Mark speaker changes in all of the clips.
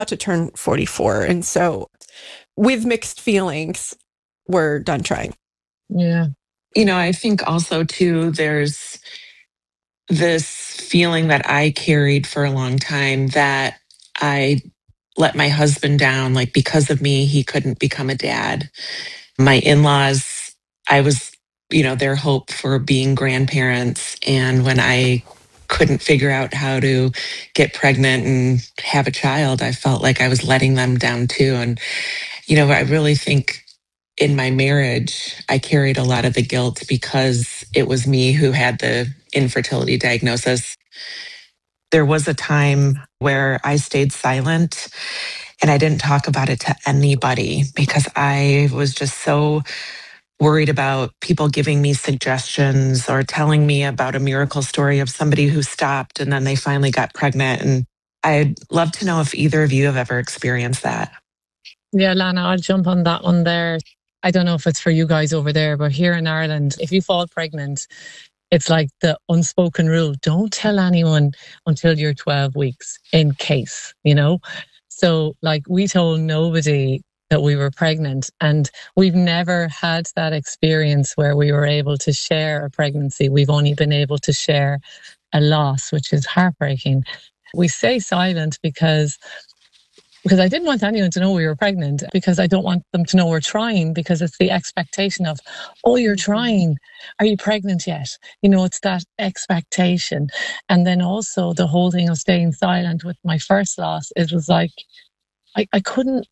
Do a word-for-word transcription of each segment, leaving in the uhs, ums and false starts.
Speaker 1: to turn forty-four. And so with mixed feelings, we're done trying.
Speaker 2: Yeah. You know, I think also too, there's this feeling that I carried for a long time that I let my husband down. Like, because of me, he couldn't become a dad. My in-laws, I was, you know, their hope for being grandparents. And when I couldn't figure out how to get pregnant and have a child, I felt like I was letting them down too. And, you know, I really think in my marriage, I carried a lot of the guilt because it was me who had the infertility diagnosis. There was a time where I stayed silent and I didn't talk about it to anybody because I was just so worried about people giving me suggestions or telling me about a miracle story of somebody who stopped and then they finally got pregnant. And I'd love to know if either of you have ever experienced that.
Speaker 3: Yeah, Lana, I'll jump on that one there. I don't know if it's for you guys over there, but here in Ireland, if you fall pregnant, it's like the unspoken rule. Don't tell anyone until you're twelve weeks in case, you know? So like we told nobody that we were pregnant, and we've never had that experience where we were able to share a pregnancy. We've only been able to share a loss, which is heartbreaking. We stay silent because Because I didn't want anyone to know we were pregnant, because I don't want them to know we're trying, because it's the expectation of, oh, you're trying. Are you pregnant yet? You know, it's that expectation. And then also the whole thing of staying silent with my first loss, it was like, I, I couldn't,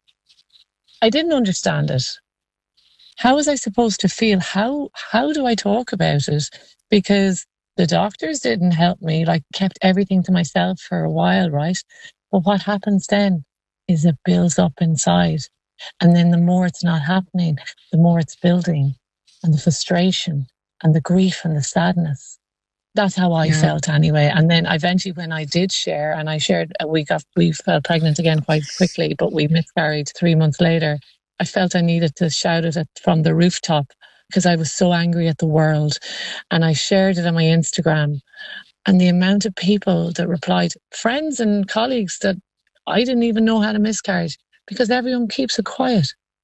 Speaker 3: I didn't understand it. How was I supposed to feel? How, how do I talk about it? Because the doctors didn't help me, like kept everything to myself for a while, right? But what happens then is it builds up inside. And then the more it's not happening, the more it's building, and the frustration and the grief and the sadness. That's how I yeah. felt anyway. And then eventually when I did share, and I shared, we got, we fell pregnant again quite quickly, but we miscarried three months later. I felt I needed to shout it at, from the rooftop, because I was so angry at the world. And I shared it on my Instagram. And the amount of people that replied, friends and colleagues that I didn't even know had a miscarriage, because everyone keeps it quiet.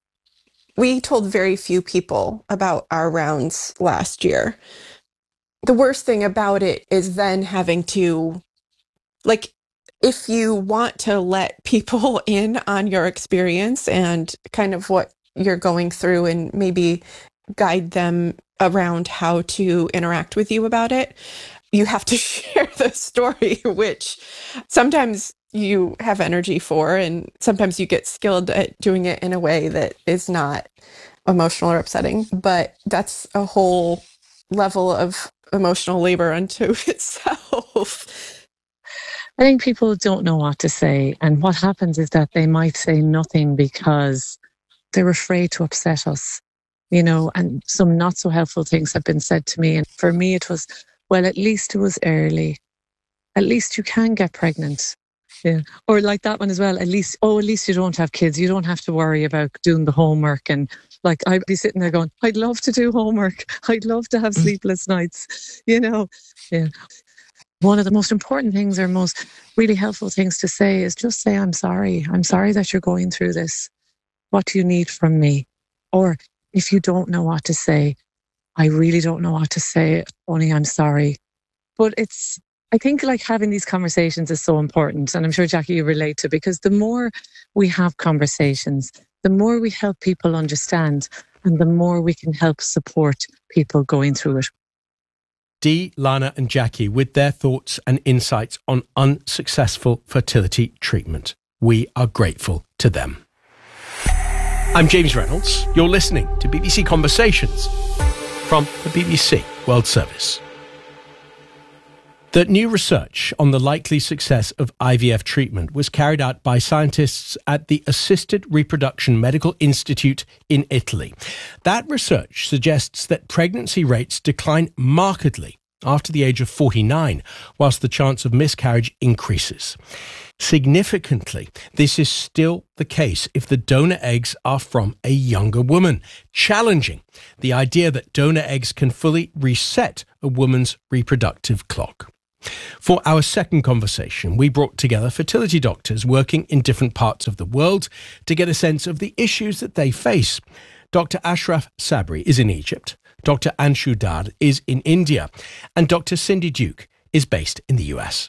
Speaker 1: We told very few people about our rounds last year. The worst thing about it is then having to, like, if you want to let people in on your experience and kind of what you're going through and maybe guide them around how to interact with you about it, you have to share the story, which sometimes you have energy for, and sometimes you get skilled at doing it in a way that is not emotional or upsetting. But that's a whole level of emotional labor unto itself.
Speaker 3: I think people don't know what to say. And what happens is that they might say nothing because they're afraid to upset us, you know, and some not so helpful things have been said to me. And for me, it was, well, at least it was early. At least you can get pregnant. Yeah. Or like that one as well. At least, oh, at least you don't have kids. You don't have to worry about doing the homework. And like, I'd be sitting there going, I'd love to do homework. I'd love to have sleepless nights, you know? Yeah. One of the most important things, or most really helpful things to say, is just say, I'm sorry. I'm sorry that you're going through this. What do you need from me? Or if you don't know what to say, I really don't know what to say, only I'm sorry. But it's, I think like having these conversations is so important. And I'm sure, Jackie, you relate to, because the more we have conversations, the more we help people understand, and the more we can help support people going through it.
Speaker 4: Dee, Lana and Jackie with their thoughts and insights on unsuccessful fertility treatment. We are grateful to them. I'm James Reynolds. You're listening to B B C Conversations from the B B C World Service. That new research on the likely success of I V F treatment was carried out by scientists at the Assisted Reproduction Medical Institute in Italy. That research suggests that pregnancy rates decline markedly after the age of forty-nine, whilst the chance of miscarriage increases. Significantly, this is still the case if the donor eggs are from a younger woman, challenging the idea that donor eggs can fully reset a woman's reproductive clock. For our second conversation, we brought together fertility doctors working in different parts of the world to get a sense of the issues that they face. Doctor Ashraf Sabri is in Egypt, Doctor Anshu Dar is in India, and Doctor Cindy Duke is based in the U S.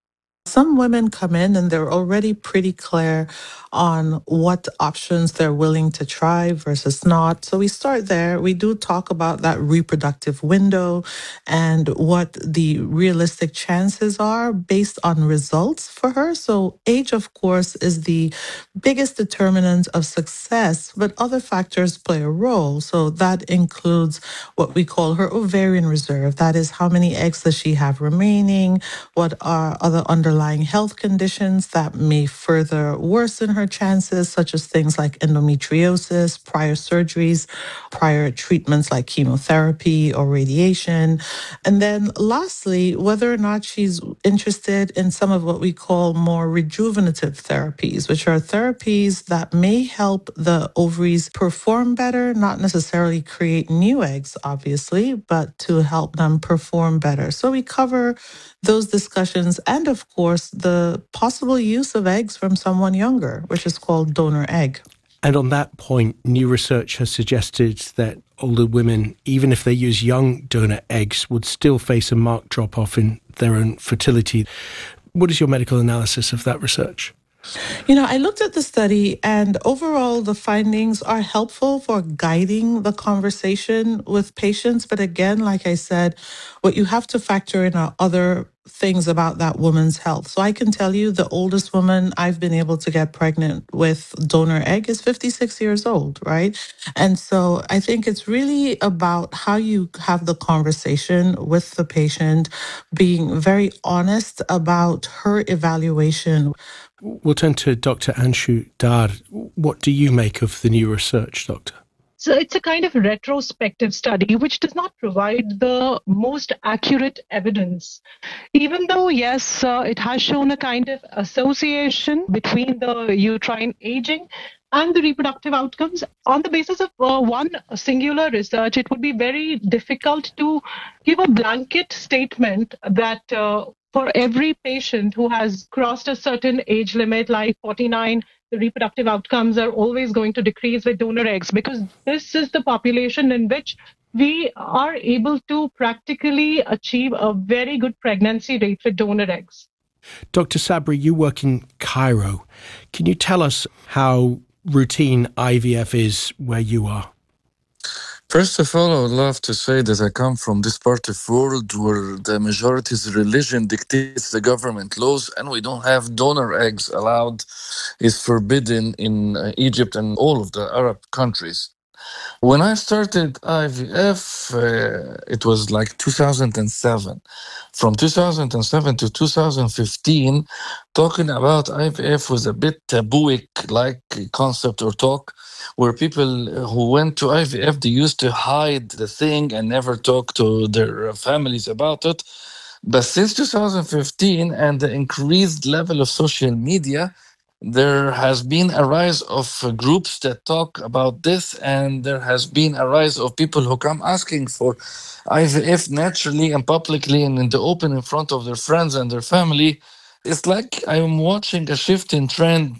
Speaker 5: Some women come in and they're already pretty clear on what options they're willing to try versus not. So we start there. We do talk about that reproductive window and what the realistic chances are based on results for her. So age, of course, is the biggest determinant of success, but other factors play a role. So that includes what we call her ovarian reserve. That is, how many eggs does she have remaining? What are other underlying health conditions that may further worsen her chances, such as things like endometriosis, prior surgeries, prior treatments like chemotherapy or radiation. And then lastly, whether or not she's interested in some of what we call more rejuvenative therapies, which are therapies that may help the ovaries perform better, not necessarily create new eggs, obviously, but to help them perform better. So we cover those discussions and, of course, the possible use of eggs from someone younger, which is called donor egg.
Speaker 4: And on that point, new research has suggested that older women, even if they use young donor eggs, would still face a marked drop-off in their own fertility. What is your medical analysis of that research?
Speaker 5: You know, I looked at the study, and overall, the findings are helpful for guiding the conversation with patients. But again, like I said, what you have to factor in are other things about that woman's health. So I can tell you the oldest woman I've been able to get pregnant with donor egg is fifty-six years old, right? And so I think it's really about how you have the conversation with the patient, being very honest about her evaluation.
Speaker 4: We'll turn to Doctor Anshu Dar. What do you make of the new research, Doctor?
Speaker 6: So it's a kind of retrospective study which does not provide the most accurate evidence. Even though, yes, uh, it has shown a kind of association between the uterine aging and the reproductive outcomes. On the basis of uh, one singular research, it would be very difficult to give a blanket statement that uh, for every patient who has crossed a certain age limit, like forty-nine, the reproductive outcomes are always going to decrease with donor eggs, because this is the population in which we are able to practically achieve a very good pregnancy rate with donor eggs.
Speaker 4: Doctor Sabri, you work in Cairo. Can you tell us how routine I V F is where you are?
Speaker 7: First of all, I would love to say that I come from this part of the world where the majority's religion dictates the government laws, and we don't have donor eggs allowed. It's forbidden in uh, Egypt and all of the Arab countries. When I started I V F, uh, it was like two thousand seven. From two thousand seven to two thousand fifteen, talking about I V F was a bit tabooic-like concept or talk, where people who went to I V F, they used to hide the thing and never talk to their families about it. But since two thousand fifteen and the increased level of social media, there has been a rise of uh, groups that talk about this, and there has been a rise of people who come asking for I V F naturally and publicly and in the open in front of their friends and their family. It's like I'm watching a shift in trend.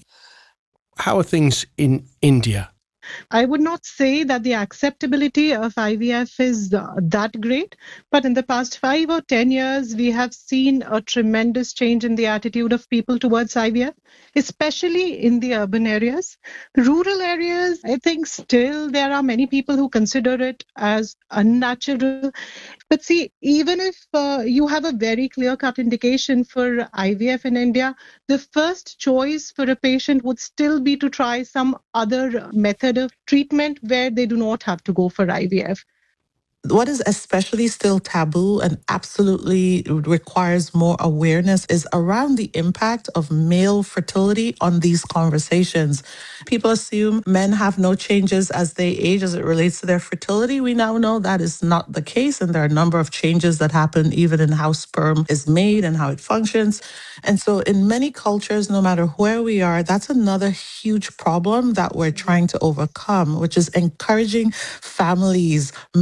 Speaker 4: How are things in India?
Speaker 6: I would not say that the acceptability of I V F is uh, that great, but in the past five or ten years, we have seen a tremendous change in the attitude of people towards I V F, especially in the urban areas. Rural areas, I think still there are many people who consider it as unnatural. But see, even if uh, you have a very clear-cut indication for I V F in India, the first choice for a patient would still be to try some other method of treatment where they do not have to go for I V F.
Speaker 5: What is especially still taboo and absolutely requires more awareness is around the impact of male fertility on these conversations. People assume men have no changes as they age as it relates to their fertility. We now know that is not the case, and there are a number of changes that happen even in how sperm is made and how it functions. And so in many cultures, no matter where we are, that's another huge problem that we're trying to overcome, which is encouraging families, men,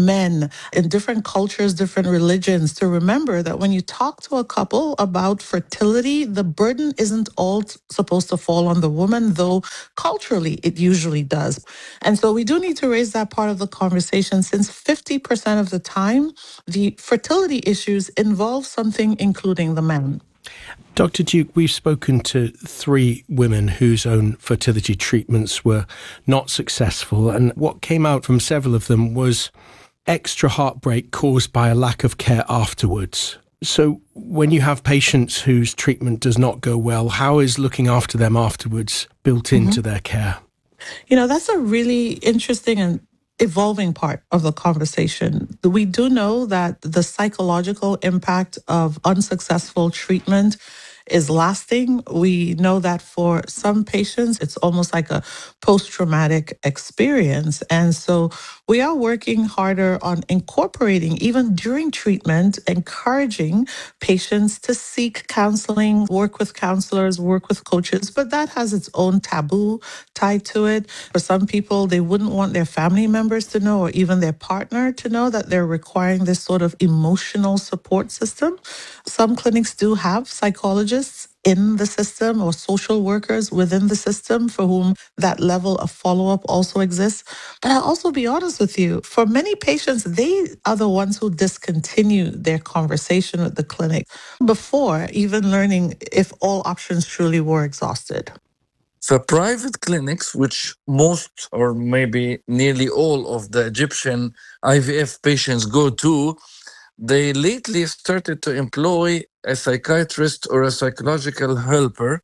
Speaker 5: in different cultures, different religions, to remember that when you talk to a couple about fertility, the burden isn't all supposed to fall on the woman, though culturally it usually does. And so we do need to raise that part of the conversation, since fifty percent of the time, the fertility issues involve something including the man.
Speaker 4: Doctor Duke, we've spoken to three women whose own fertility treatments were not successful, and what came out from several of them was extra heartbreak caused by a lack of care afterwards. So when you have patients whose treatment does not go well, how is looking after them afterwards built into mm-hmm. their care?
Speaker 5: You know, that's a really interesting and evolving part of the conversation. We do know that the psychological impact of unsuccessful treatment is lasting. We know that for some patients, it's almost like a post-traumatic experience. And so we are working harder on incorporating, even during treatment, encouraging patients to seek counseling, work with counselors, work with coaches, but that has its own taboo tied to it. For some people, they wouldn't want their family members to know, or even their partner to know, that they're requiring this sort of emotional support system. Some clinics do have psychologists in the system, or social workers within the system, for whom that level of follow-up also exists. But I'll also be honest with you, for many patients, they are the ones who discontinue their conversation with the clinic before even learning if all options truly were exhausted.
Speaker 7: The private clinics, which most or maybe nearly all of the Egyptian I V F patients go to, they lately started to employ a psychiatrist or a psychological helper.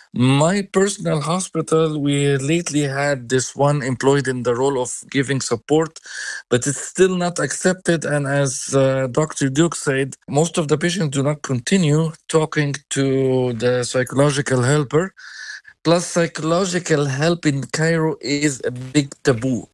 Speaker 7: My personal hospital, we lately had this one employed in the role of giving support, but it's still not accepted. And as uh, Doctor Duke said, most of the patients do not continue talking to the psychological helper. Plus, psychological help in Cairo is a big taboo.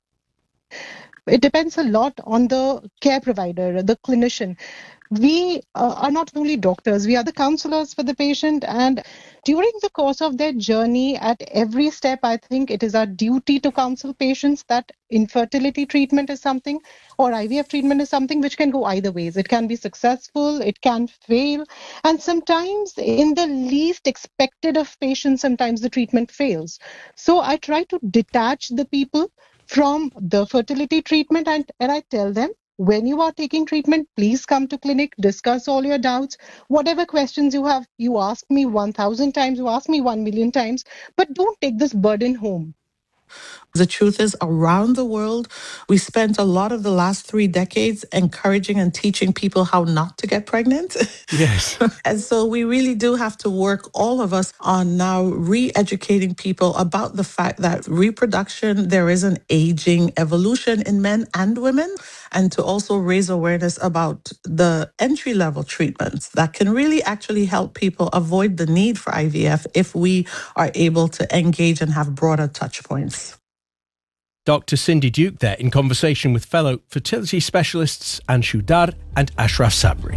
Speaker 6: It depends a lot on the care provider, the clinician. We uh, are not only doctors, we are the counselors for the patient. And during the course of their journey, at every step, I think it is our duty to counsel patients that infertility treatment is something, or I V F treatment is something which can go either ways. It can be successful, it can fail. And sometimes in the least expected of patients, sometimes the treatment fails. So I try to detach the people from the fertility treatment, and, and I tell them, when you are taking treatment, please come to clinic, discuss all your doubts. Whatever questions you have, you ask me one thousand times, you ask me one million times, but don't take this burden home.
Speaker 5: The truth is, around the world, we spent a lot of the last three decades encouraging and teaching people how not to get pregnant.
Speaker 4: Yes.
Speaker 5: And so we really do have to work, all of us, on now re-educating people about the fact that reproduction, there is an aging evolution in men and women, and to also raise awareness about the entry-level treatments that can really actually help people avoid the need for I V F if we are able to engage and have broader touch points.
Speaker 4: Doctor Cindy Duke there in conversation with fellow fertility specialists Anshu Dar and Ashraf Sabri.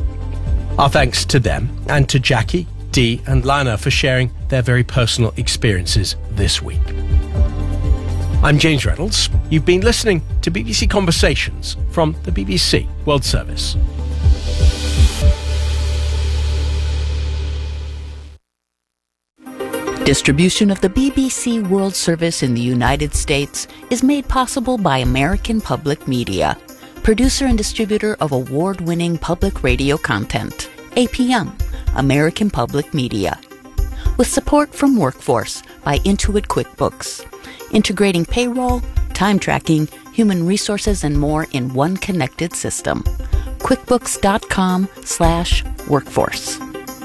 Speaker 4: Our thanks to them and to Jackie, Dee and Lana for sharing their very personal experiences this week. I'm James Reynolds. You've been listening to B B C Conversations from the B B C World Service.
Speaker 8: Distribution of the B B C World Service in the United States is made possible by American Public Media, producer and distributor of award-winning public radio content. A P M, American Public Media. With support from Workforce by Intuit QuickBooks, integrating payroll, time tracking, human resources, and more in one connected system. QuickBooks.com slash workforce.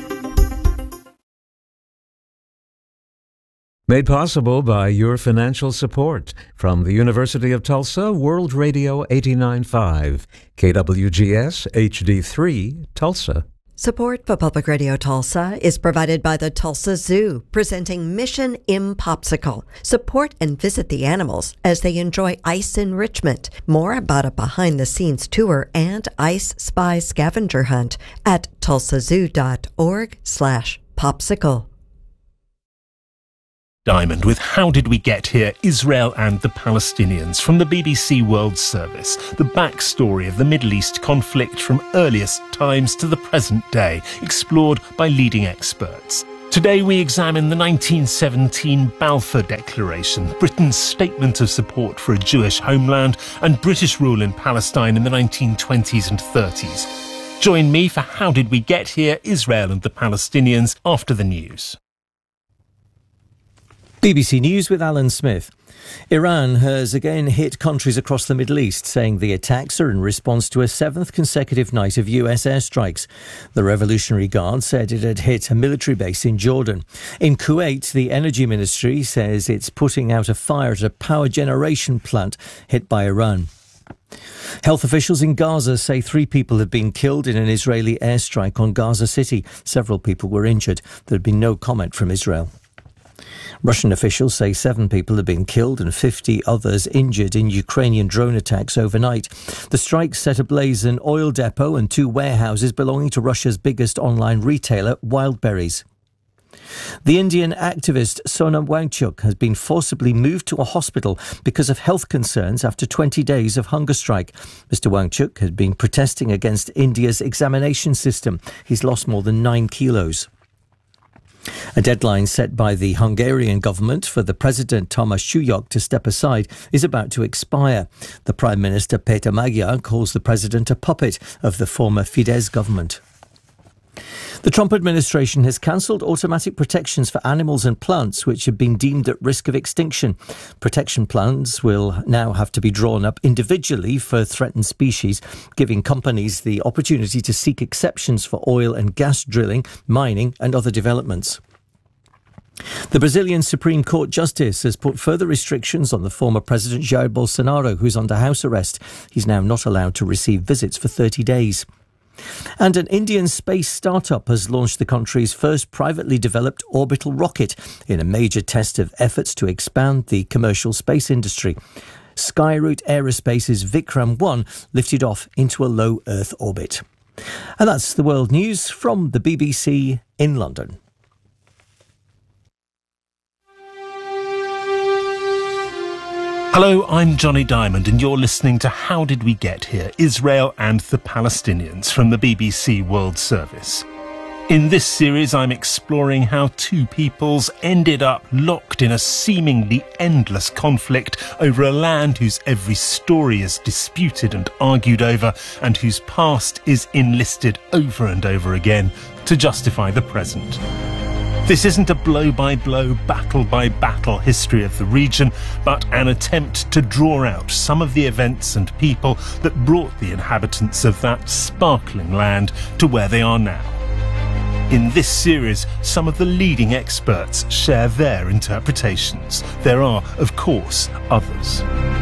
Speaker 9: Made possible by your financial support from the University of Tulsa, World Radio eighty-nine point five, K W G S H D three, Tulsa.
Speaker 10: Support for Public Radio Tulsa is provided by the Tulsa Zoo, presenting Mission Impopsicle. Support and visit the animals as they enjoy ice enrichment. More about a behind-the-scenes tour and Ice Spy scavenger hunt at tulsazoo.org slash popsicle.
Speaker 11: Diamond with How Did We Get Here? Israel and the Palestinians from the B B C World Service. The backstory of the Middle East conflict from earliest times to the present day, explored by leading experts. Today we examine the nineteen seventeen Balfour Declaration, Britain's statement of support for a Jewish homeland, and British rule in Palestine in the nineteen twenties and thirties. Join me for How Did We Get Here? Israel and the Palestinians after the news.
Speaker 12: B B C News with Alan Smith. Iran has again hit countries across the Middle East, saying the attacks are in response to a seventh consecutive night of U S airstrikes. The Revolutionary Guard said it had hit a military base in Jordan. In Kuwait, the Energy Ministry says it's putting out a fire at a power generation plant hit by Iran. Health officials in Gaza say three people have been killed in an Israeli airstrike on Gaza City. Several people were injured. There had been no comment from Israel. Russian officials say seven people have been killed and fifty others injured in Ukrainian drone attacks overnight. The strikes set ablaze an oil depot and two warehouses belonging to Russia's biggest online retailer, Wildberries. The Indian activist Sonam Wangchuk has been forcibly moved to a hospital because of health concerns after twenty days of hunger strike. Mister Wangchuk had been protesting against India's examination system. He's lost more than nine kilos. A deadline set by the Hungarian government for the President Tamás Suyok to step aside is about to expire. The Prime Minister Péter Magyar calls the President a puppet of the former Fidesz government. The Trump administration has cancelled automatic protections for animals and plants which have been deemed at risk of extinction. Protection plans will now have to be drawn up individually for threatened species, giving companies the opportunity to seek exceptions for oil and gas drilling, mining and other developments. The Brazilian Supreme Court Justice has put further restrictions on the former President Jair Bolsonaro, who's under house arrest. He's now not allowed to receive visits for thirty days. And an Indian space startup has launched the country's first privately developed orbital rocket in a major test of efforts to expand the commercial space industry. Skyroot Aerospace's Vikram one lifted off into a low Earth orbit. And that's the world news from the B B C in London.
Speaker 11: Hello, I'm Johnny Diamond and you're listening to How Did We Get Here? Israel and the Palestinians from the B B C World Service. In this series, I'm exploring how two peoples ended up locked in a seemingly endless conflict over a land whose every story is disputed and argued over and whose past is enlisted over and over again to justify the present. This isn't a blow-by-blow, battle-by-battle history of the region, but an attempt to draw out some of the events and people that brought the inhabitants of that sparkling land to where they are now. In this series, some of the leading experts share their interpretations. There are, of course, others.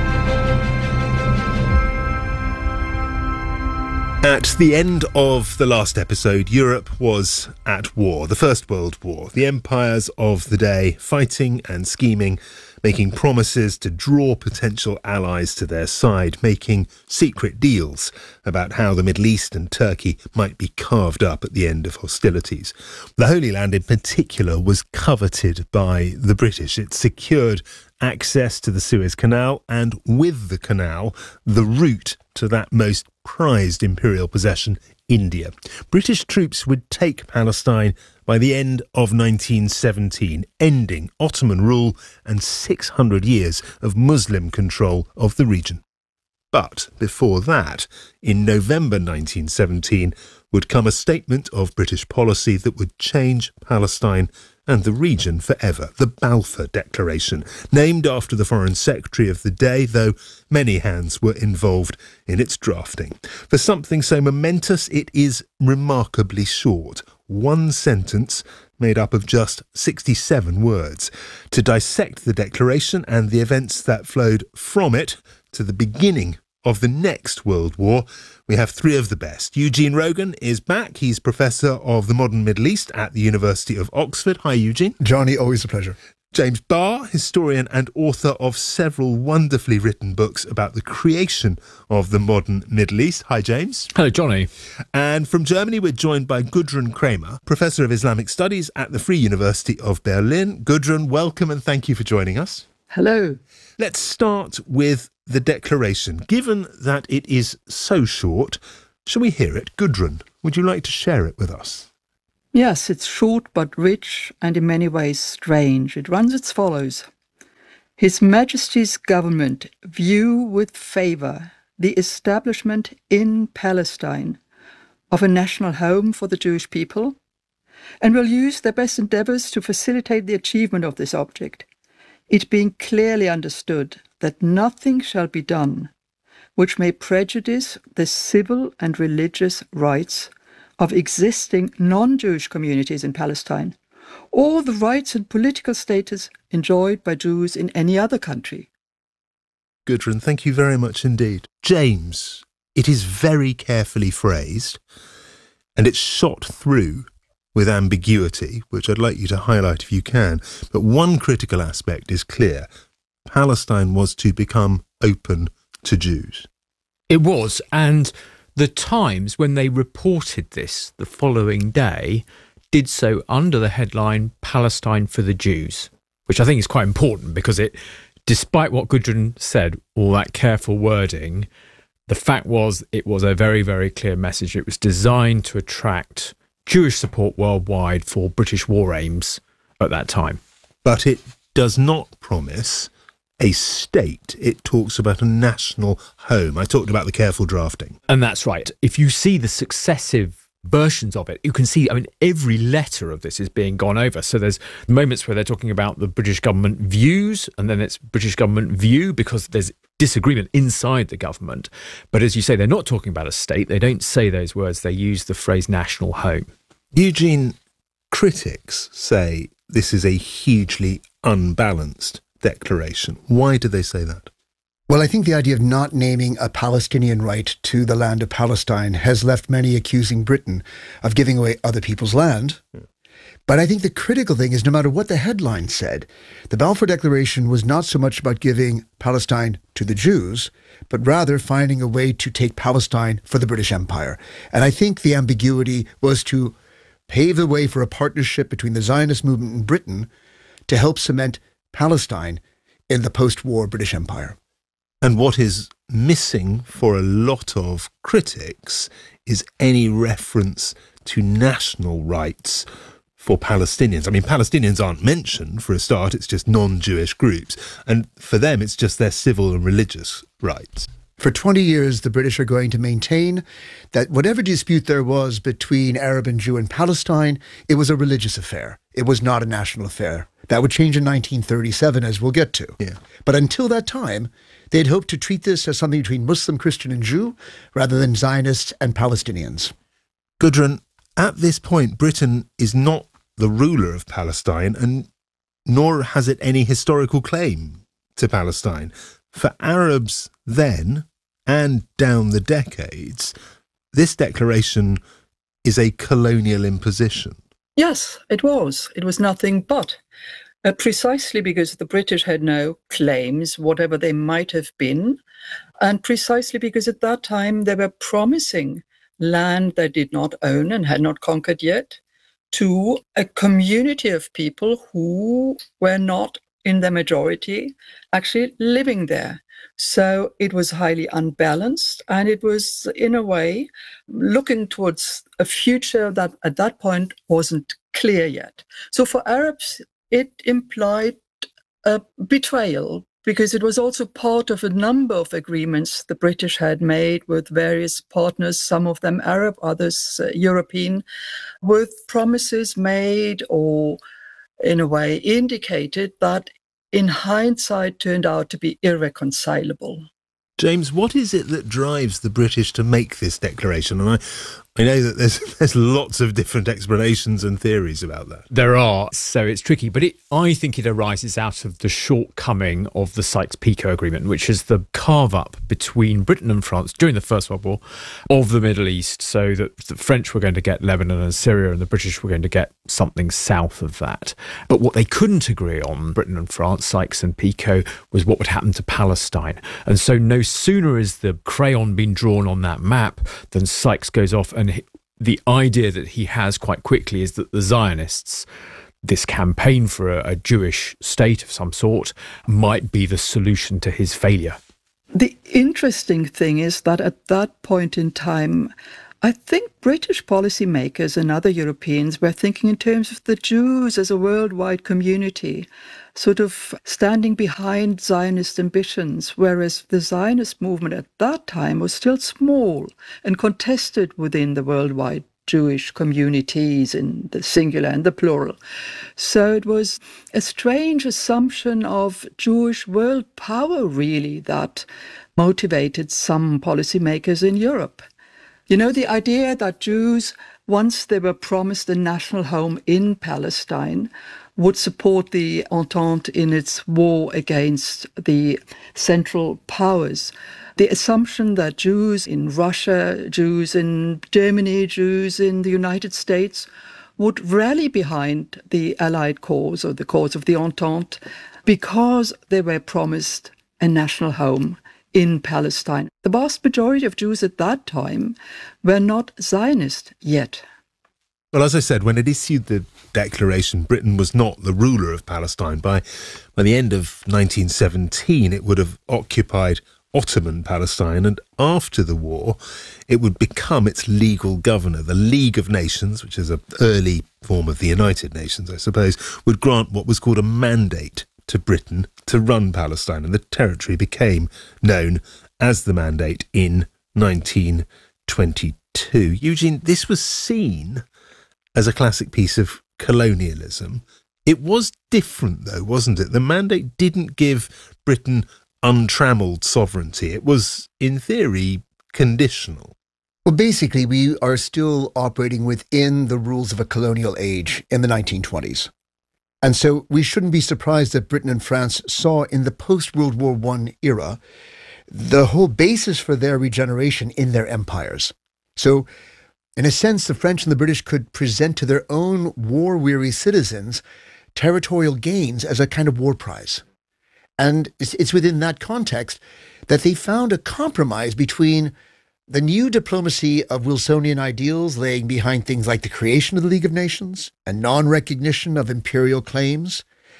Speaker 11: At the end of the last episode, Europe was at war, the First World War. The empires of the day fighting and scheming, making promises to draw potential allies to their side, making secret deals about how the Middle East and Turkey might be carved up at the end of hostilities. The Holy Land in particular was coveted by the British. It secured access to the Suez Canal and, with the canal, the route to that most prized imperial possession, India. British troops would take Palestine by the end of nineteen seventeen, ending Ottoman rule and six hundred years of Muslim control of the region. But before that, in November nineteen seventeen, would come a statement of British policy that would change Palestine and the region forever, the Balfour Declaration, named after the Foreign Secretary of the day, though many hands were involved in its drafting. For something so momentous, it is remarkably short. One sentence made up of just sixty-seven words. To dissect the declaration and the events that flowed from it to the beginning of the next World War, we have three of the best. Eugene Rogan is back. He's Professor of the Modern Middle East at the University of Oxford. Hi, Eugene.
Speaker 13: Johnny, always a pleasure.
Speaker 11: James Barr, historian and author of several wonderfully written books about the creation of the modern Middle East. Hi, James.
Speaker 13: Hello, Johnny.
Speaker 11: And from Germany, we're joined by Gudrun Kramer, Professor of Islamic Studies at the Free University of Berlin. Gudrun, welcome and thank you for joining us.
Speaker 14: Hello.
Speaker 11: Let's start with the declaration. Given that it is so short, shall we hear it? Gudrun, would you like to share it with us?
Speaker 14: Yes, it's short but rich and in many ways strange. It runs as follows. His Majesty's government view with favour the establishment in Palestine of a national home for the Jewish people and will use their best endeavours to facilitate the achievement of this object, it being clearly understood that nothing shall be done which may prejudice the civil and religious rights of existing non-Jewish communities in Palestine, or the rights and political status enjoyed by Jews in any other country.
Speaker 11: Gudrun, thank you very much indeed. James, it is very carefully phrased, and it's shot through with ambiguity, which I'd like you to highlight if you can. But one critical aspect is clear. Palestine was to become open to Jews.
Speaker 13: It was, and the Times, when they reported this the following day, did so under the headline Palestine for the Jews, which I think is quite important because it, despite what Gudrun said, all that careful wording, the fact was it was a very, very clear message. It was designed to attract Jewish support worldwide for British war aims at that time.
Speaker 11: But it does not promise a state. It talks about a national home. I talked about the careful drafting.
Speaker 13: And that's right. If you see the successive versions of it, you can see, I mean, every letter of this is being gone over. So there's moments where they're talking about the British government views, and then it's British government view because there's disagreement inside the government. But as you say, they're not talking about a state. They don't say those words. They use the phrase national home.
Speaker 11: Eugene, critics say this is a hugely unbalanced declaration. Why do they say that?
Speaker 15: Well, I think the idea of not naming a Palestinian right to the land of Palestine has left many accusing Britain of giving away other people's land. Yeah. But I think the critical thing is no matter what the headline said, the Balfour Declaration was not so much about giving Palestine to the Jews, but rather finding a way to take Palestine for the British Empire. And I think the ambiguity was to pave the way for a partnership between the Zionist movement in Britain to help cement Palestine in the post-war British Empire.
Speaker 11: And what is missing for a lot of critics is any reference to national rights for Palestinians. I mean, Palestinians aren't mentioned for a start, it's just non-Jewish groups. And for them, it's just their civil and religious rights.
Speaker 15: For twenty years, the British are going to maintain that whatever dispute there was between Arab and Jew in Palestine, it was a religious affair. It was not a national affair. That would change in nineteen thirty-seven, as we'll get to.
Speaker 11: Yeah.
Speaker 15: But until that time, they'd hoped to treat this as something between Muslim, Christian and Jew, rather than Zionists and Palestinians.
Speaker 11: Gudrun, at this point, Britain is not the ruler of Palestine, and nor has it any historical claim to Palestine. For Arabs then, and down the decades, this declaration is a colonial imposition.
Speaker 14: Yes, it was. It was nothing but. Uh, precisely because the British had no claims, whatever they might have been, and precisely because at that time they were promising land they did not own and had not conquered yet to a community of people who were not in the majority actually living there. So it was highly unbalanced, and it was, in a way, looking towards a future that at that point wasn't clear yet. So for Arabs, it implied a betrayal, because it was also part of a number of agreements the British had made with various partners, some of them Arab, others uh, European, with promises made or, in a way, indicated that in hindsight turned out to be irreconcilable.
Speaker 11: James, what is it that drives the British to make this declaration? And I, I know that there's there's lots of different explanations and theories about that.
Speaker 13: There are, so it's tricky, but it, I think it arises out of the shortcoming of the Sykes-Picot Agreement, which is the carve-up between Britain and France during the First World War of the Middle East, so that the French were going to get Lebanon and Syria and the British were going to get something south of that. But what they couldn't agree on, Britain and France, Sykes and Picot, was what would happen to Palestine. And so no sooner is the crayon been drawn on that map than Sykes goes off, and the idea that he has quite quickly is that the Zionists, this campaign for a, a Jewish state of some sort, might be the solution to his failure.
Speaker 14: The interesting thing is that at that point in time, I think British policymakers and other Europeans were thinking in terms of the Jews as a worldwide community, sort of standing behind Zionist ambitions, whereas the Zionist movement at that time was still small and contested within the worldwide Jewish communities in the singular and the plural. So it was a strange assumption of Jewish world power, really, that motivated some policymakers in Europe. You know, the idea that Jews, once they were promised a national home in Palestine, would support the Entente in its war against the Central Powers. The assumption that Jews in Russia, Jews in Germany, Jews in the United States would rally behind the Allied cause or the cause of the Entente because they were promised a national home in Palestine. The vast majority of Jews at that time were not Zionist yet.
Speaker 11: Well, as I said, when it issued the declaration, Britain was not the ruler of Palestine. By, by the end of nineteen seventeen, it would have occupied Ottoman Palestine, and after the war, it would become its legal governor. The League of Nations, which is an early form of the United Nations, I suppose, would grant what was called a mandate to Britain to run Palestine, and the territory became known as the Mandate in nineteen twenty-two. Eugene, this was seen as a classic piece of colonialism. It was different, though, wasn't it? The Mandate didn't give Britain untrammelled sovereignty. It was, in theory, conditional.
Speaker 15: Well, basically, we are still operating within the rules of a colonial age in the nineteen twenties. And so we shouldn't be surprised that Britain and France saw in the post-World War One era the whole basis for their regeneration in their empires. So, in a sense, the French and the British could present to their own war-weary citizens territorial gains as a kind of war prize. And it's within that context that they found a compromise between the new diplomacy of Wilsonian ideals laying behind things like the creation of the League of Nations and non-recognition of imperial claims,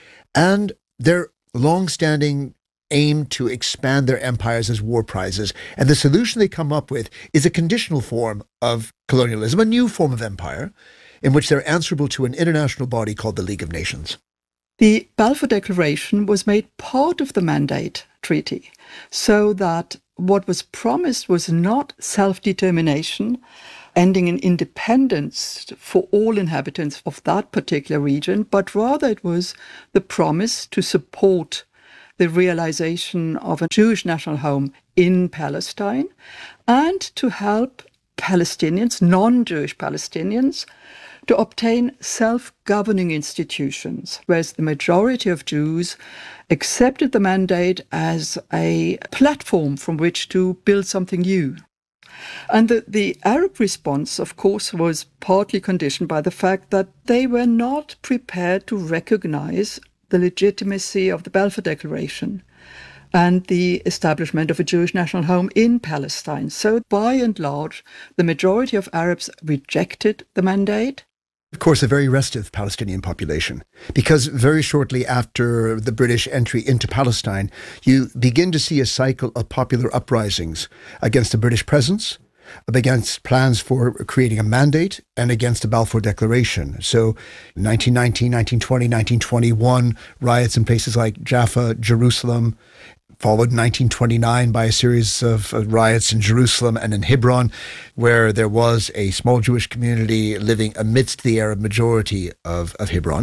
Speaker 15: and their long-standing aim to expand their empires as war prizes. And the solution they come up with is a conditional form of colonialism, a new form of empire, in which they're answerable to an international body called the League of Nations.
Speaker 14: The Balfour Declaration was made part of the Mandate Treaty, so that what was promised was not self-determination, ending in independence for all inhabitants of that particular region, but rather it was the promise to support the realization of a Jewish national home in Palestine and to help Palestinians, non-Jewish Palestinians, to obtain self-governing institutions, whereas the majority of Jews accepted the mandate as a platform from which to build something new. And the, the Arab response, of course, was partly conditioned by the fact that they were not prepared to recognize the legitimacy of the Balfour Declaration and the establishment of a Jewish national home in Palestine. So by and large, the majority of Arabs rejected the mandate.
Speaker 15: Of course, a very restive Palestinian population, because very shortly after the British entry into Palestine, you begin to see a cycle of popular uprisings against the British presence, against plans for creating a mandate, and against the Balfour Declaration. So nineteen nineteen, nineteen twenty, nineteen twenty-one, riots in places like Jaffa, Jerusalem, followed in nineteen twenty-nine by a series of riots in Jerusalem and in Hebron, where there was a small Jewish community living amidst the Arab majority of, of Hebron.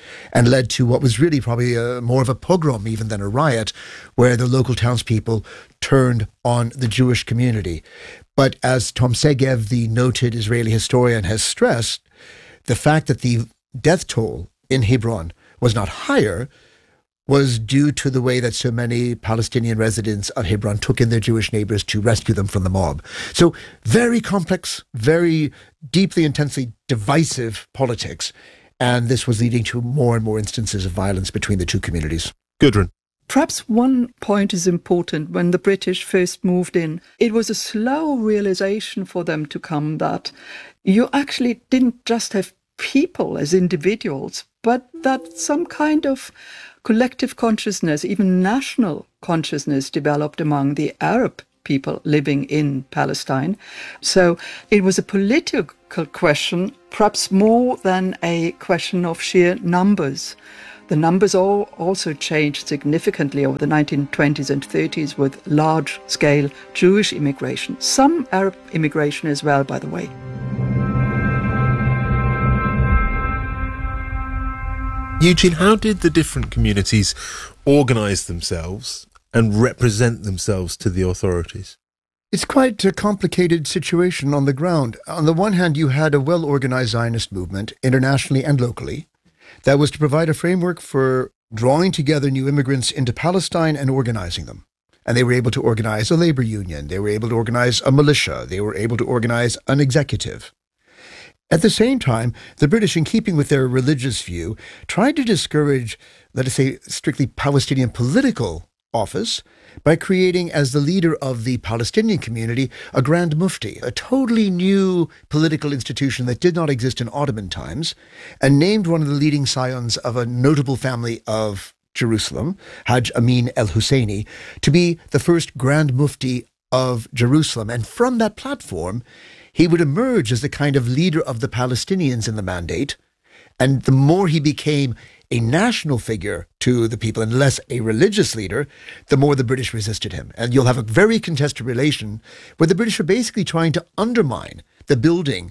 Speaker 15: and led to what was really probably a, more of a pogrom even than a riot, where the local townspeople turned on the Jewish community. But as Tom Segev, the noted Israeli historian, has stressed, the fact that the death toll in Hebron was not higher was due to the way that so many Palestinian residents of Hebron took in their Jewish neighbors to rescue them from the mob. So very complex, very deeply, intensely divisive politics. And this was leading to more and more instances of violence between the two communities.
Speaker 11: Gudrun.
Speaker 14: Perhaps one point is important. When the British first moved in, it was a slow realization for them to come that you actually didn't just have people as individuals, but that some kind of collective consciousness, even national consciousness, developed among the Arab people living in Palestine. So it was a political question, perhaps more than a question of sheer numbers. The numbers all also changed significantly over the nineteen twenties and thirties with large-scale Jewish immigration. Some Arab immigration as well, by the way.
Speaker 11: Eugene, how did the different communities organise themselves and represent themselves to the authorities?
Speaker 15: It's quite a complicated situation on the ground. On the one hand, you had a well-organised Zionist movement, internationally and locally, that was to provide a framework for drawing together new immigrants into Palestine and organising them. And they were able to organise a labour union, they were able to organise a militia, they were able to organise an executive. At the same time, the British, in keeping with their religious view, tried to discourage, let us say, strictly Palestinian political office by creating, as the leader of the Palestinian community, a Grand Mufti, a totally new political institution that did not exist in Ottoman times, and named one of the leading scions of a notable family of Jerusalem, Hajj Amin el-Husseini, to be the first Grand Mufti of Jerusalem. And from that platform, he would emerge as the kind of leader of the Palestinians in the Mandate. And the more he became a national figure to the people and less a religious leader, the more the British resisted him. And you'll have a very contested relation where the British are basically trying to undermine the building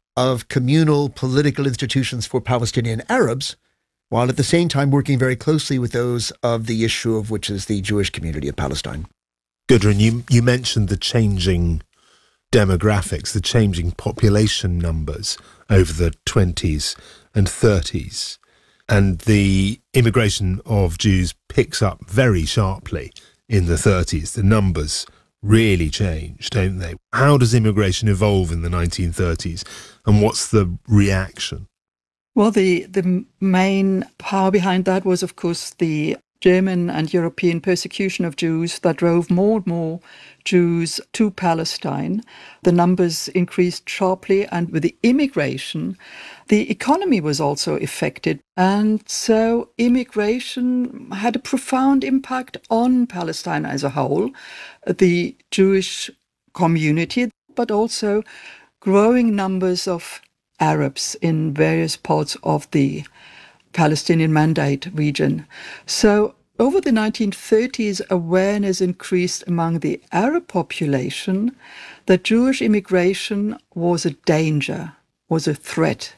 Speaker 15: of communal political institutions for Palestinian Arabs, while at the same time working very closely with those of the issue of which is the Jewish community of Palestine.
Speaker 11: Gudrun, you, you mentioned the changing demographics, the changing population numbers over the twenties and thirties. And the immigration of Jews picks up very sharply in the thirties. The numbers really change, don't they? How does immigration evolve in the nineteen thirties, and what's the reaction?
Speaker 14: Well, the, the main power behind that was, of course, the German and European persecution of Jews that drove more and more Jews to Palestine. The numbers increased sharply, and with the immigration, the economy was also affected. And so immigration had a profound impact on Palestine as a whole, the Jewish community, but also growing numbers of Arabs in various parts of the Palestinian Mandate region. So over the nineteen thirties, awareness increased among the Arab population that Jewish immigration was a danger, was a threat.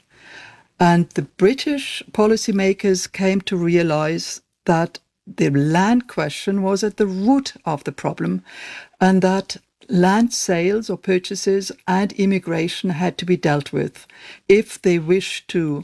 Speaker 14: And the British policymakers came to realize that the land question was at the root of the problem, and that land sales or purchases and immigration had to be dealt with if they wished to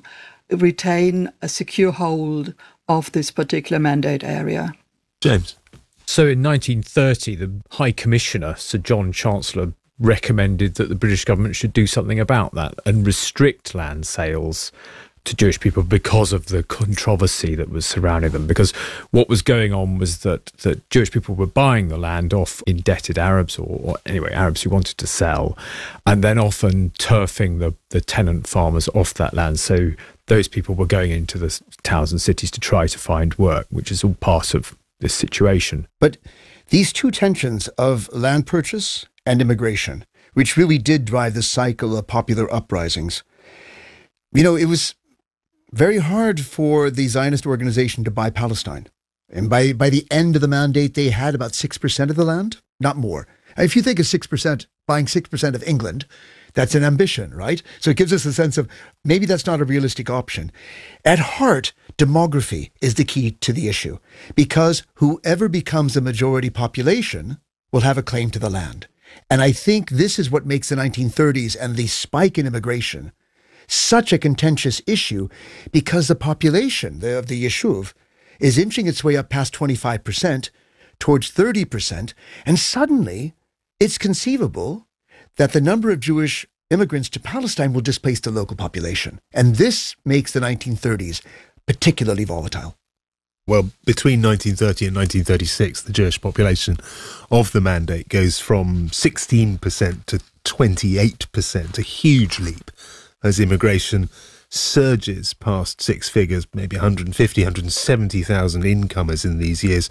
Speaker 14: retain a secure hold of this particular mandate area.
Speaker 11: James.
Speaker 13: So in nineteen thirty, the High Commissioner, Sir John Chancellor, recommended that the British government should do something about that and restrict land sales to Jewish people because of the controversy that was surrounding them. Because what was going on was that, that Jewish people were buying the land off indebted Arabs, or, or anyway, Arabs who wanted to sell, and then often turfing the, the tenant farmers off that land. So those people were going into the towns and cities to try to find work, which is all part of this situation.
Speaker 15: But these two tensions of land purchase and immigration, which really did drive the cycle of popular uprisings, you know, it was very hard for the Zionist organization to buy Palestine. And by, by the end of the mandate, they had about six percent of the land, not more. If you think of six percent, buying six percent of England, That's an ambition, right? So it gives us a sense of maybe that's not a realistic option. At heart, demography is the key to the issue, because whoever becomes a majority population will have a claim to the land. And I think this is what makes the nineteen thirties and the spike in immigration such a contentious issue, because the population of the Yishuv is inching its way up past twenty-five percent towards thirty percent. And suddenly it's conceivable that the number of Jewish immigrants to Palestine will displace the local population. And this makes the nineteen thirties particularly volatile.
Speaker 11: Well, between nineteen thirty and nineteen thirty-six, the Jewish population of the Mandate goes from sixteen percent to twenty-eight percent, a huge leap, as immigration surges past six figures, maybe one hundred fifty, one hundred seventy thousand incomers in these years.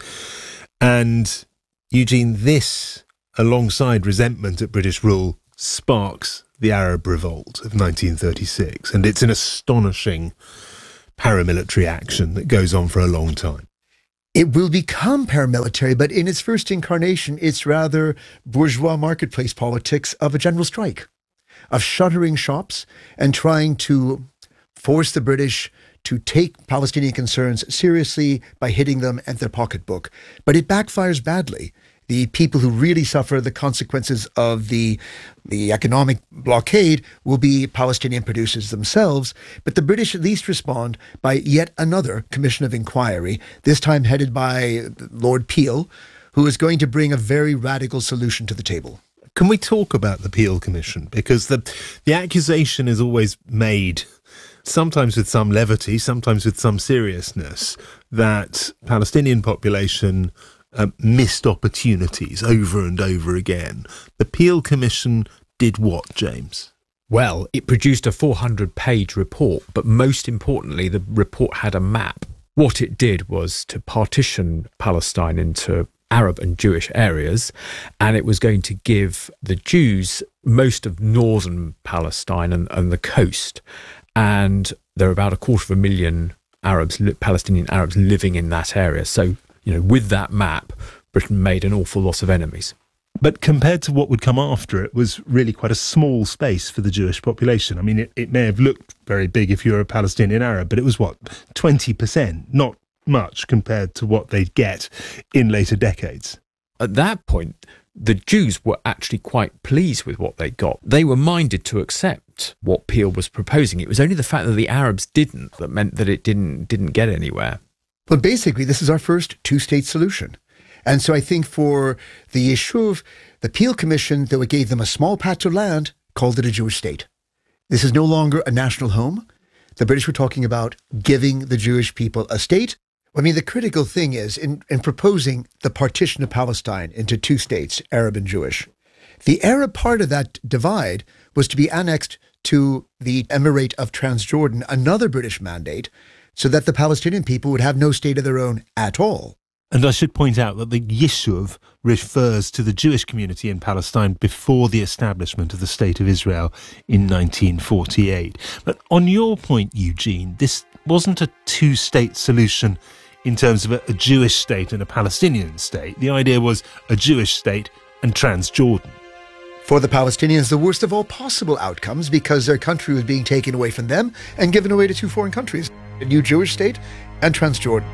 Speaker 11: And, Eugene, this, alongside resentment at British rule, sparks the Arab Revolt of nineteen thirty-six. And it's an astonishing paramilitary action that goes on for a long time.
Speaker 15: It will become paramilitary, but in its first incarnation, it's rather bourgeois marketplace politics of a general strike, of shuttering shops and trying to force the British to take Palestinian concerns seriously by hitting them at their pocketbook. But it backfires badly. The people who really suffer the consequences of the, the economic blockade will be Palestinian producers themselves, but the British at least respond by yet another commission of inquiry, this time headed by Lord Peel, who is going to bring a very radical solution to the table.
Speaker 11: Can we talk about the Peel Commission? Because the, the accusation is always made, sometimes with some levity, sometimes with some seriousness, that Palestinian population Uh, missed opportunities over and over again. The Peel Commission did what, James?
Speaker 13: Well, it produced a four hundred page report, but most importantly, the report had a map. What it did was to partition Palestine into Arab and Jewish areas, and it was going to give the Jews most of northern Palestine and, and the coast. And there are about a quarter of a million Arabs, Palestinian Arabs living in that area. So, you know, with that map, Britain made an awful lot of enemies.
Speaker 11: But compared to what would come after, it was really quite a small space for the Jewish population. I mean, it, it may have looked very big if you're a Palestinian Arab, but it was, what, twenty percent? Not much compared to what they'd get in later decades.
Speaker 13: At that point, the Jews were actually quite pleased with what they got. They were minded to accept what Peel was proposing. It was only the fact that the Arabs didn't that meant that it didn't didn't get anywhere.
Speaker 15: Well, basically, this is our first two-state solution. And so I think for the Yishuv, the Peel Commission, though it gave them a small patch of land, called it a Jewish state. This is no longer a national home. The British were talking about giving the Jewish people a state. I mean, the critical thing is, in, in proposing the partition of Palestine into two states, Arab and Jewish, the Arab part of that divide was to be annexed to the Emirate of Transjordan, another British mandate, so that the Palestinian people would have no state of their own at all.
Speaker 11: And I should point out that the Yishuv refers to the Jewish community in Palestine before the establishment of the State of Israel in nineteen forty-eight. But on your point, Eugene, this wasn't a two-state solution in terms of a, a Jewish state and a Palestinian state. The idea was a Jewish state and Transjordan.
Speaker 15: For the Palestinians, the worst of all possible outcomes, because their country was being taken away from them and given away to two foreign countries, a new Jewish state and Transjordan.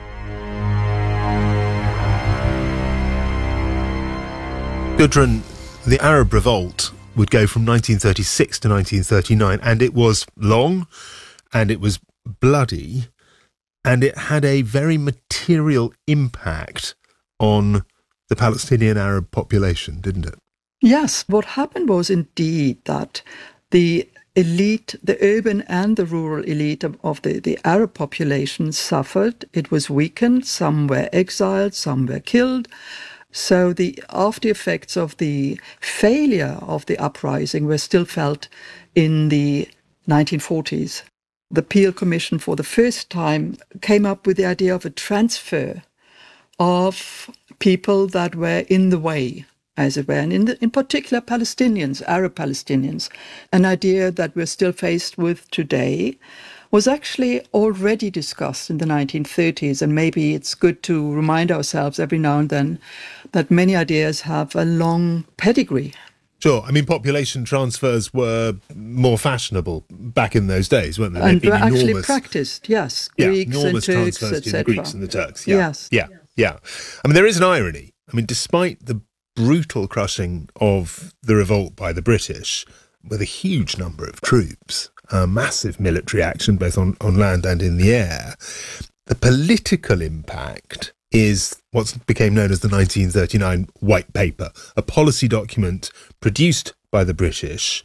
Speaker 11: Gudrun, the Arab Revolt would go from nineteen thirty-six to nineteen thirty-nine, and it was long, and it was bloody, and it had a very material impact on the Palestinian Arab population, didn't it?
Speaker 14: Yes, what happened was indeed that the elite, the urban and the rural elite of, of the, the Arab population suffered. It was weakened. Some were exiled, some were killed. So the after effects of the failure of the uprising were still felt in the nineteen forties. The Peel Commission for the first time came up with the idea of a transfer of people that were in the way, as it were, and in, the, in particular Palestinians, Arab Palestinians. An idea that we're still faced with today was actually already discussed in the nineteen thirties, and maybe it's good to remind ourselves every now and then that many ideas have a long pedigree.
Speaker 11: Sure. I mean, population transfers were more fashionable back in those days, weren't they?
Speaker 14: And
Speaker 11: They'd
Speaker 14: were
Speaker 11: been
Speaker 14: actually
Speaker 11: enormous,
Speaker 14: practiced, yes.
Speaker 11: yeah,
Speaker 14: Greeks and
Speaker 11: enormous
Speaker 14: Turks,
Speaker 11: transfers
Speaker 14: et
Speaker 11: between the
Speaker 14: cetera.
Speaker 11: Greeks and the Turks. Yeah.
Speaker 14: Yes.
Speaker 11: Yeah. Yeah. I mean, there is an irony. I mean, despite the brutal crushing of the revolt by the British, with a huge number of troops, a massive military action both on, on land and in the air, the political impact is what became known as the nineteen thirty-nine White Paper, a policy document produced by the British,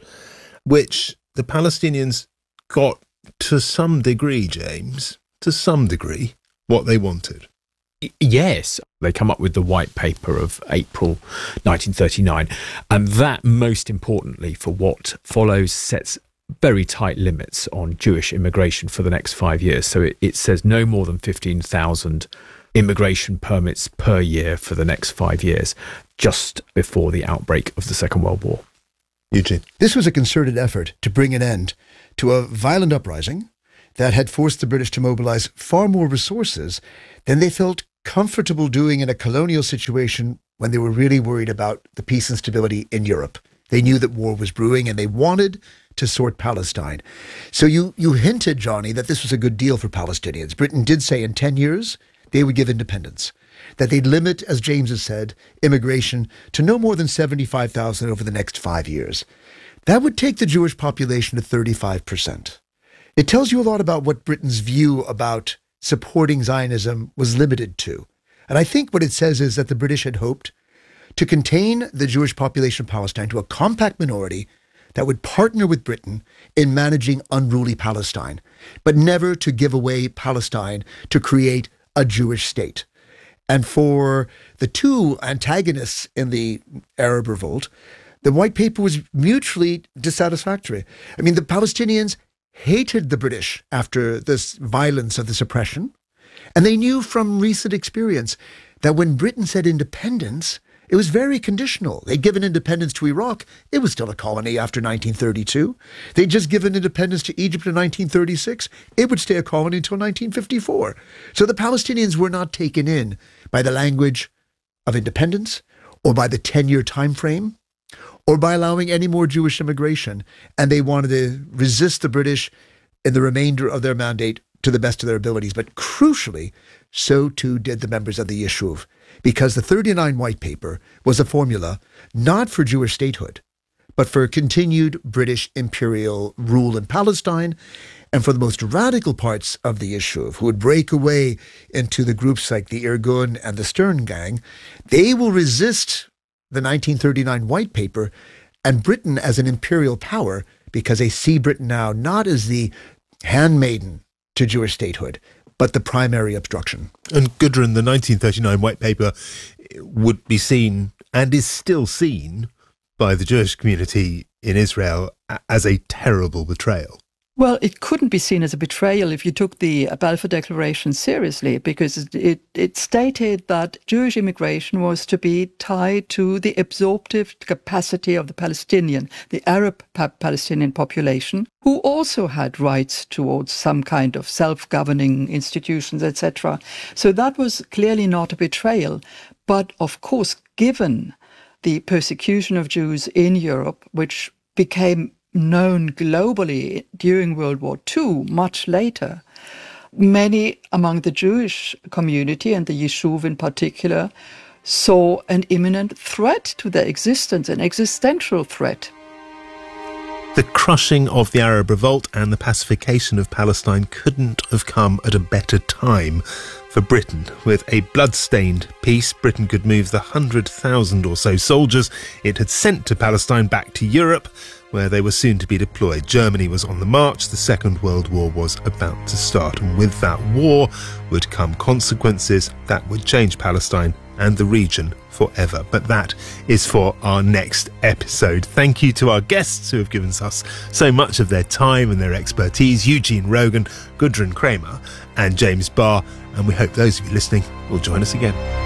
Speaker 11: which the Palestinians got to some degree, James, to some degree, what they wanted.
Speaker 13: Yes, they come up with the White Paper of April nineteen thirty-nine, and that, most importantly, for what follows, sets very tight limits on Jewish immigration for the next five years. So it, it says no more than fifteen thousand immigration permits per year for the next five years, just before the outbreak of the Second World War.
Speaker 11: Eugene.
Speaker 15: This was a concerted effort to bring an end to a violent uprising that had forced the British to mobilize far more resources than they felt comfortable doing in a colonial situation when they were really worried about the peace and stability in Europe. They knew that war was brewing and they wanted to sort Palestine. So you, you hinted, Johnny, that this was a good deal for Palestinians. Britain did say in ten years they would give independence, that they'd limit, as James has said, immigration to no more than seventy-five thousand over the next five years. That would take the Jewish population to thirty-five percent. It tells you a lot about what Britain's view about supporting Zionism was limited to. And I think what it says is that the British had hoped to contain the Jewish population of Palestine to a compact minority that would partner with Britain in managing unruly Palestine, but never to give away Palestine to create a Jewish state. And for the two antagonists in the Arab revolt, the White Paper was mutually dissatisfactory. I mean, the Palestinians hated the British after this violence of the suppression, and they knew from recent experience that when Britain said independence, it was very conditional. They'd given independence to Iraq. It was still a colony after nineteen thirty-two. They'd just given independence to Egypt in nineteen thirty-six. It would stay a colony until nineteen fifty-four. So the Palestinians were not taken in by the language of independence or by the ten-year time frame or by allowing any more Jewish immigration. And they wanted to resist the British in the remainder of their mandate to the best of their abilities. But crucially, so too did the members of the Yishuv, because the thirty-nine White Paper was a formula not for Jewish statehood, but for continued British imperial rule in Palestine, and for the most radical parts of the Yishuv, who would break away into the groups like the Irgun and the Stern Gang. They will resist the nineteen thirty-nine White Paper and Britain as an imperial power, because they see Britain now not as the handmaiden to Jewish statehood, but the primary obstruction.
Speaker 11: And Gudrun, the nineteen thirty-nine White Paper would be seen, and is still seen, by the Jewish community in Israel as a terrible betrayal.
Speaker 14: Well, it couldn't be seen as a betrayal if you took the Balfour Declaration seriously, because it, it stated that Jewish immigration was to be tied to the absorptive capacity of the Palestinian, the Arab pa- Palestinian population, who also had rights towards some kind of self-governing institutions, et cetera. So that was clearly not a betrayal. But of course, given the persecution of Jews in Europe, which became known globally during World War Two, much later, many among the Jewish community, and the Yishuv in particular, saw an imminent threat to their existence, an existential threat.
Speaker 11: The crushing of the Arab revolt and the pacification of Palestine couldn't have come at a better time for Britain. With a blood-stained peace, Britain could move the one hundred thousand or so soldiers it had sent to Palestine back to Europe, where they were soon to be deployed. Germany was on the march. The Second World War was about to start. And with that war would come consequences that would change Palestine and the region forever. But that is for our next episode. Thank you to our guests who have given us so much of their time and their expertise, Eugene Rogan, Gudrun Kramer and James Barr. And we hope those of you listening will join us again.